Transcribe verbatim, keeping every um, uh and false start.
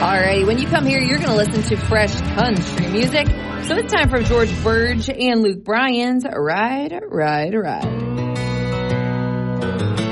Alrighty, when you come here, you're going to listen to fresh country music. So it's time for George Burge and Luke Bryan's Ride, Ride, Ride.